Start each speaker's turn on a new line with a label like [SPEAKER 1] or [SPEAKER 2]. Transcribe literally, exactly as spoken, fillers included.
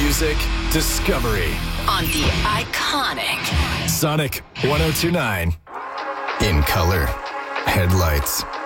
[SPEAKER 1] music discovery
[SPEAKER 2] on the iconic
[SPEAKER 1] Sonic one oh two point nine. In color, headlights.